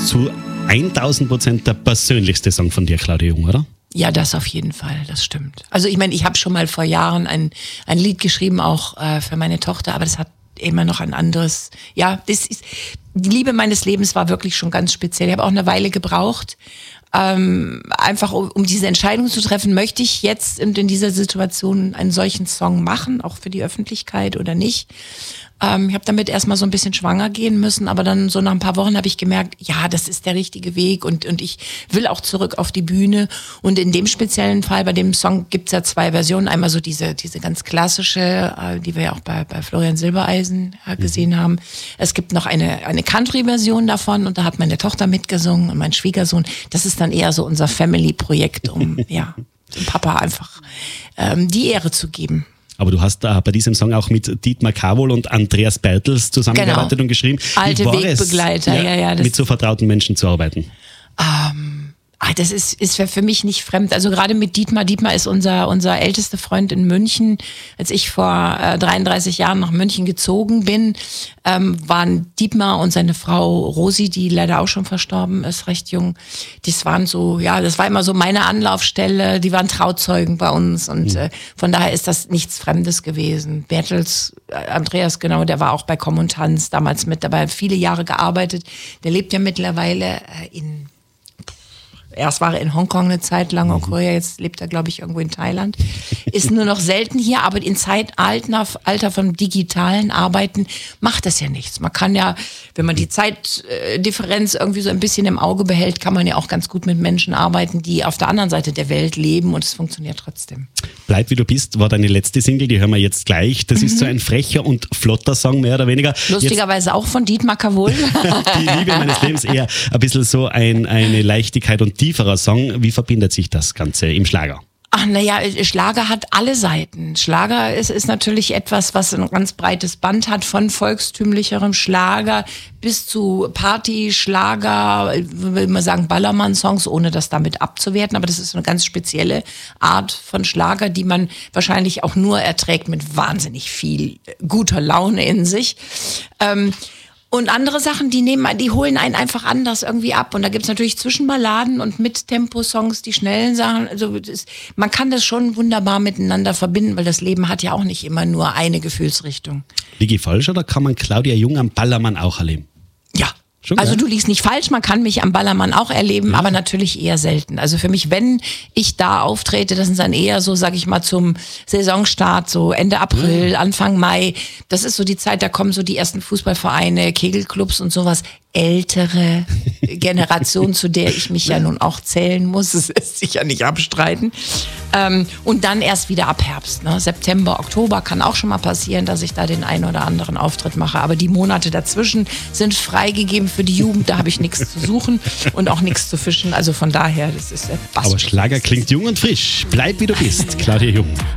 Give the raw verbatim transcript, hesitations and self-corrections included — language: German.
zu tausend Prozent der persönlichste Song von dir, Claudia Jung, oder? Ja, das auf jeden Fall, das stimmt. Also ich meine, ich habe schon mal vor Jahren ein, ein Lied geschrieben, auch äh, für meine Tochter, aber das hat immer noch ein anderes, ja, das ist, die Liebe meines Lebens war wirklich schon ganz speziell. Ich habe auch eine Weile gebraucht, ähm, einfach um, um diese Entscheidung zu treffen, möchte ich jetzt in, in dieser Situation einen solchen Song machen, auch für die Öffentlichkeit oder nicht. Ähm, ich habe damit erstmal so ein bisschen schwanger gehen müssen, aber dann so nach ein paar Wochen habe ich gemerkt, ja, das ist der richtige Weg und, und ich will auch zurück auf die Bühne. Und in dem speziellen Fall, bei dem Song gibt's ja zwei Versionen. Einmal so diese diese ganz klassische, äh, die wir ja auch bei, bei Florian Silbereisen äh, gesehen mhm. haben. Es gibt noch eine, eine Country-Version davon und da hat meine Tochter mitgesungen und mein Schwiegersohn. Das ist dann eher so unser Family-Projekt, um ja dem Papa einfach ähm, die Ehre zu geben. Aber du hast da bei diesem Song auch mit Dietmar Kawohl und Andreas Bertels zusammengearbeitet genau. und geschrieben. Alte Wegbegleiter, es, ja, ja. Das mit so vertrauten Menschen zu arbeiten? Ähm, das ist, ist für mich nicht fremd. Also gerade mit Dietmar. Dietmar ist unser, unser ältester Freund in München. Als ich vor äh, dreiunddreißig Jahren nach München gezogen bin, ähm, waren Dietmar und seine Frau Rosi, die leider auch schon verstorben ist, recht jung. Das waren so, ja, das war immer so meine Anlaufstelle. Die waren Trauzeugen bei uns und mhm. äh, von daher ist das nichts Fremdes gewesen. Bertels, äh, Andreas, genau, der war auch bei Komm und Tanz damals mit dabei, viele Jahre gearbeitet. Der lebt ja mittlerweile äh, in Erst war er in Hongkong eine Zeit lang, in Korea, jetzt lebt er, glaube ich, irgendwo in Thailand. Ist nur noch selten hier, aber in Zeitalter vom digitalen Arbeiten macht das ja nichts. Man kann ja, wenn man die Zeitdifferenz irgendwie so ein bisschen im Auge behält, kann man ja auch ganz gut mit Menschen arbeiten, die auf der anderen Seite der Welt leben und es funktioniert trotzdem. Bleib wie du bist war deine letzte Single, die hören wir jetzt gleich. Das mhm. ist so ein frecher und flotter Song, mehr oder weniger. Lustigerweise jetzt auch von Dietmar Kawohl. Die Liebe meines Lebens, eher ein bisschen so ein, eine Leichtigkeit und tieferer Song. Wie verbindet sich das Ganze im Schlager? Ach, naja, Schlager hat alle Seiten. Schlager ist, ist natürlich etwas, was ein ganz breites Band hat, von volkstümlicherem Schlager bis zu Party-Schlager, will man sagen Ballermann-Songs, ohne das damit abzuwerten. Aber das ist eine ganz spezielle Art von Schlager, die man wahrscheinlich auch nur erträgt mit wahnsinnig viel guter Laune in sich. Ähm, Und andere Sachen, die nehmen, die holen einen einfach anders irgendwie ab. Und da gibt's natürlich Zwischenballaden und Mit-Tempo-Songs, die schnellen Sachen. Also das, man kann das schon wunderbar miteinander verbinden, weil das Leben hat ja auch nicht immer nur eine Gefühlsrichtung. Liege ich falsch oder kann man Claudia Jung am Ballermann auch erleben? Ja. Schon, also ja? du liegst nicht falsch, man kann mich am Ballermann auch erleben, ja. aber natürlich eher selten. Also für mich, wenn ich da auftrete, das ist dann eher so, sag ich mal, zum Saisonstart, so Ende April, ja. Anfang Mai. Das ist so die Zeit, da kommen so die ersten Fußballvereine, Kegelclubs und sowas. Ältere Generation, zu der ich mich ja nun auch zählen muss, das lässt sich ja nicht abstreiten. Ähm, und dann erst wieder ab Herbst, ne? September, Oktober kann auch schon mal passieren, dass ich da den einen oder anderen Auftritt mache. Aber die Monate dazwischen sind freigegeben für die Jugend, da habe ich nichts zu suchen und auch nichts zu fischen. Also von daher, das ist der Bass. Aber Schlager klingt jung und frisch. Bleib wie du bist, Claudia Jung.